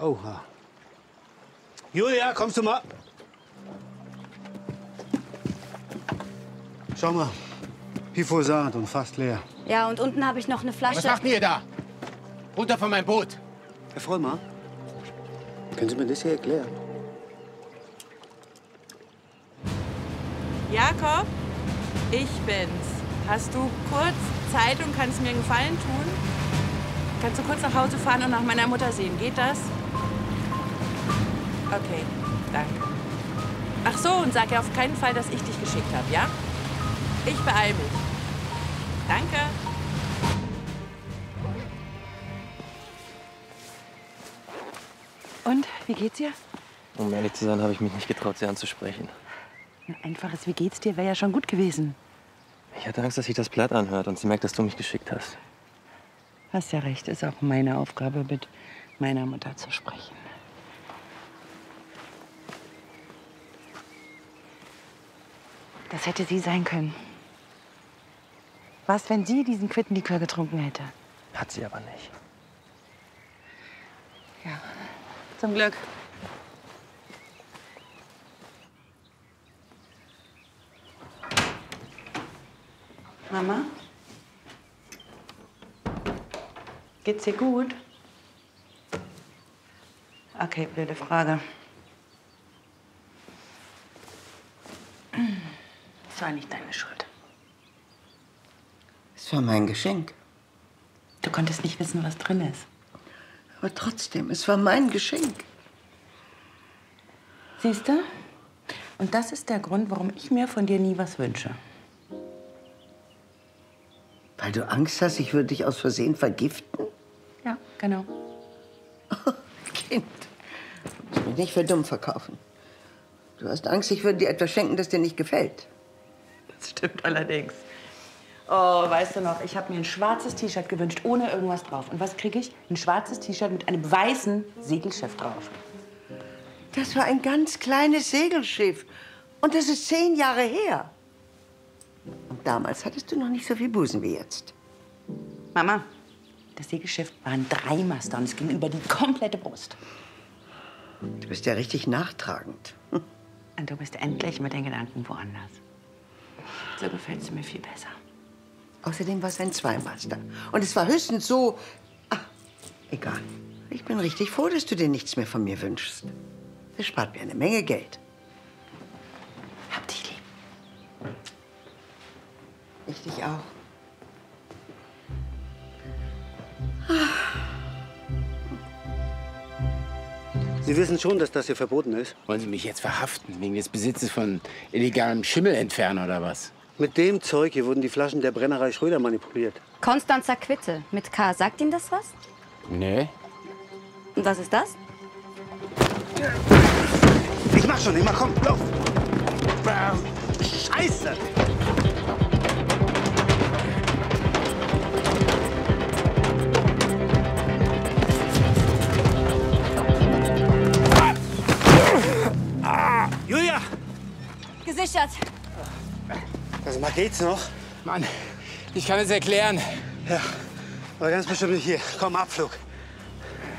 Oha. Julia, kommst du mal? Schau mal. Pifosat und fast leer. Ja, und unten habe ich noch eine Flasche. Was macht ihr da? Runter von meinem Boot. Herr Vollmer, können Sie mir das hier erklären? Jakob, ich bin's. Hast du kurz Zeit und kannst mir einen Gefallen tun? Kannst du kurz nach Hause fahren und nach meiner Mutter sehen? Geht das? Okay, danke. Ach so, und sag ihr auf keinen Fall, dass ich dich geschickt habe, ja? Ich beeil mich. Danke. Und, wie geht's dir? Um ehrlich zu sein, habe ich mich nicht getraut, sie anzusprechen. Ein einfaches Wie geht's dir wäre ja schon gut gewesen. Ich hatte Angst, dass sich das platt anhört und sie merkt, dass du mich geschickt hast. Hast ja recht, ist auch meine Aufgabe, mit meiner Mutter zu sprechen. Das hätte sie sein können. Was, wenn sie diesen Quittenlikör getrunken hätte? Hat sie aber nicht. Ja, zum Glück. Mama? Geht's dir gut? Okay, blöde Frage. Es war nicht deine Schuld. Es war mein Geschenk. Du konntest nicht wissen, was drin ist. Aber trotzdem, es war mein Geschenk. Siehst du? Und das ist der Grund, warum ich mir von dir nie was wünsche. Weil du Angst hast, ich würde dich aus Versehen vergiften? Ja, genau. Oh, Kind, du musst mich nicht für dumm verkaufen. Du hast Angst, ich würde dir etwas schenken, das dir nicht gefällt. Das stimmt allerdings. Oh, weißt du noch, ich habe mir ein schwarzes T-Shirt gewünscht, ohne irgendwas drauf. Und was kriege ich? Ein schwarzes T-Shirt mit einem weißen Segelschiff drauf. Das war ein ganz kleines Segelschiff. Und das ist 10 Jahre her. Und damals hattest du noch nicht so viel Busen wie jetzt. Mama, das Segelschiff waren 3 Master und es ging über die komplette Brust. Du bist ja richtig nachtragend. Und du bist endlich mit den Gedanken woanders. So gefällt es mir viel besser. Außerdem war es ein Zweimaster. Und es war höchstens so... Ach, egal. Ich bin richtig froh, dass du dir nichts mehr von mir wünschst. Das spart mir eine Menge Geld. Hab dich lieb. Ich dich auch. Sie wissen schon, dass das hier verboten ist? Wollen Sie mich jetzt verhaften, wegen des Besitzes von illegalem Schimmelentferner oder was? Mit dem Zeug hier wurden die Flaschen der Brennerei Schröder manipuliert. Konstanzer Quitte mit K. Sagt Ihnen das was? Nee. Und was ist das? Ich mach schon, komm, lauf! Scheiße! Julia! Gesichert. Also mal geht's noch? Mann, ich kann es erklären. Ja, aber ganz bestimmt nicht hier. Komm, Abflug.